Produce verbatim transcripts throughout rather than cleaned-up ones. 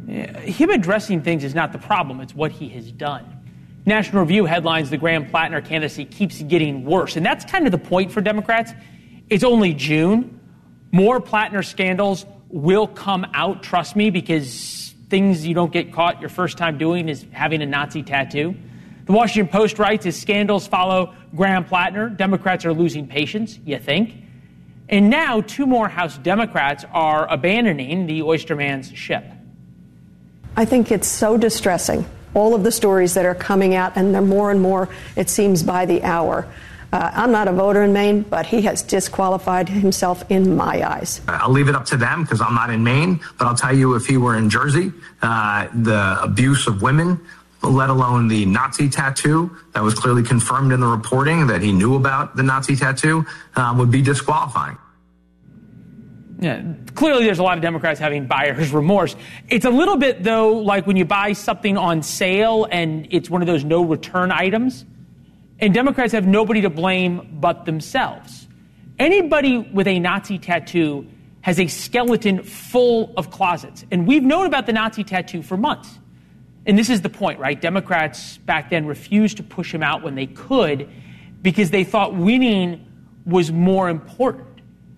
Him addressing things is not the problem. It's what he has done. National Review headlines the Graham-Plattner candidacy keeps getting worse. And that's kind of the point for Democrats. It's only June. More Plattner scandals will come out, trust me, because things you don't get caught your first time doing is having a Nazi tattoo. The Washington Post writes, as scandals follow Graham-Plattner, Democrats are losing patience, you think. And now two more House Democrats are abandoning the Oyster Man's ship. I think it's so distressing, all of the stories that are coming out, and they're more and more, it seems, by the hour. Uh, I'm not a voter in Maine, but he has disqualified himself in my eyes. I'll leave it up to them because I'm not in Maine, but I'll tell you, if he were in Jersey, uh, the abuse of women, let alone the Nazi tattoo that was clearly confirmed in the reporting that he knew about the Nazi tattoo, um, would be disqualifying. Yeah, clearly there's a lot of Democrats having buyer's remorse. It's a little bit, though, like when you buy something on sale and it's one of those no return items, and Democrats have nobody to blame but themselves. Anybody with a Nazi tattoo has a skeleton full of closets. And we've known about the Nazi tattoo for months. And this is the point, right? Democrats back then refused to push him out when they could because they thought winning was more important.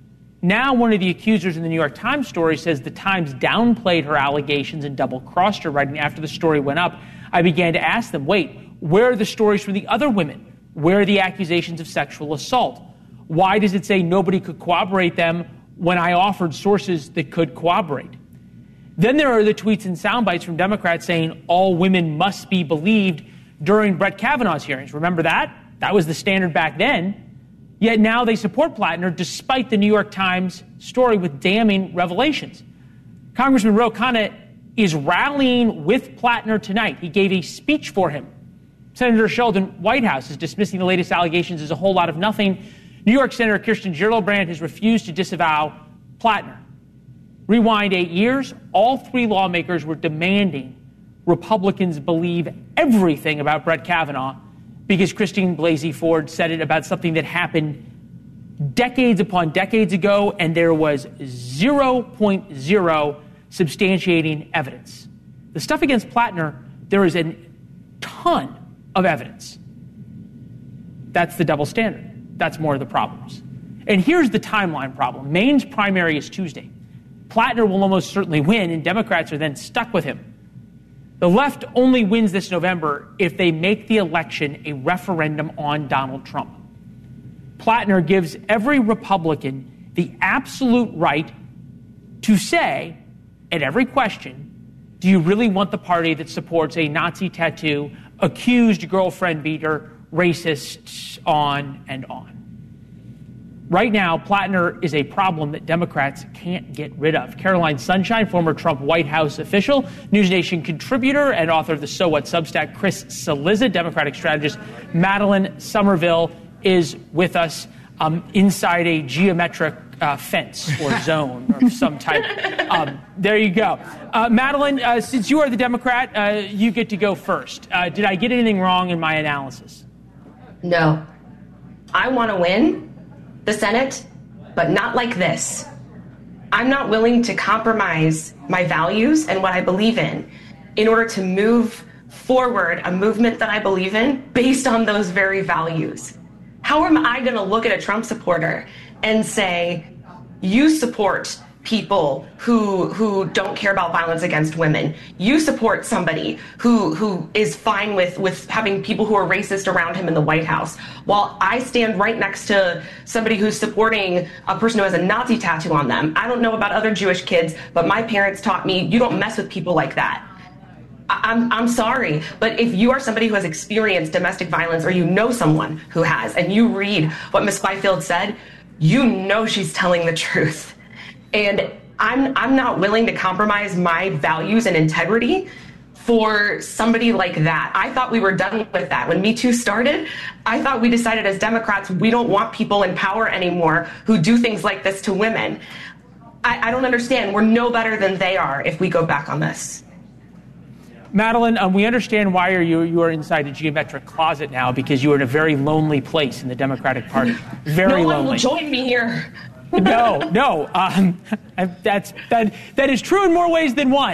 Now one of the accusers in the New York Times story says the Times downplayed her allegations and double-crossed her, writing after the story went up. I began to ask them, wait, where are the stories from the other women? Where are the accusations of sexual assault? Why does it say nobody could corroborate them when I offered sources that could corroborate? Then there are the tweets and sound bites from Democrats saying all women must be believed during Brett Kavanaugh's hearings. Remember that? That was the standard back then. Yet now they support Plattner despite the New York Times story with damning revelations. Congressman Ro Khanna is rallying with Plattner tonight. He gave a speech for him. Senator Sheldon Whitehouse is dismissing the latest allegations as a whole lot of nothing. New York Senator Kirsten Gillibrand has refused to disavow Plattner. Rewind eight years, all three lawmakers were demanding Republicans believe everything about Brett Kavanaugh because Christine Blasey Ford said it about something that happened decades upon decades ago, and there was zero point zero substantiating evidence. The stuff against Plattner, there is a ton of evidence. That's the double standard. That's more of the problems. And here's the timeline problem. Maine's primary is Tuesday. Plattner will almost certainly win, and Democrats are then stuck with him. The left only wins this November if they make the election a referendum on Donald Trump. Plattner gives every Republican the absolute right to say, at every question, do you really want the party that supports a Nazi tattoo, accused girlfriend beater, racist, on and on? Right now, Plattner is a problem that Democrats can't get rid of. Caroline Sunshine, former Trump White House official, NewsNation contributor, and author of the So What Substack, Chris Cillizza, Democratic strategist, Madeline Somerville is with us um, inside a geometric uh, fence or zone of some type. Um, there you go. Uh, Madeline, uh, since you are the Democrat, uh, you get to go first. Uh, did I get anything wrong in my analysis? No. I want to win the Senate, but not like this. I'm not willing to compromise my values and what I believe in in order to move forward a movement that I believe in based on those very values. How am I going to look at a Trump supporter and say, you support people who who don't care about violence against women. You support somebody who who is fine with, with having people who are racist around him in the White House, while I stand right next to somebody who's supporting a person who has a Nazi tattoo on them. I don't know about other Jewish kids, but my parents taught me you don't mess with people like that. I'm I'm sorry, but if you are somebody who has experienced domestic violence, or you know someone who has, and you read what Miz Byfield said, you know she's telling the truth. And I'm I'm not willing to compromise my values and integrity for somebody like that. I thought we were done with that. When Me Too started, I thought we decided as Democrats we don't want people in power anymore who do things like this to women. I, I don't understand. We're no better than they are if we go back on this. Madeline, um, we understand why are you you are inside a geometric closet now, because you are in a very lonely place in the Democratic Party. Very no one lonely. will join me here. no, no. Um, that's that. That is true in more ways than one.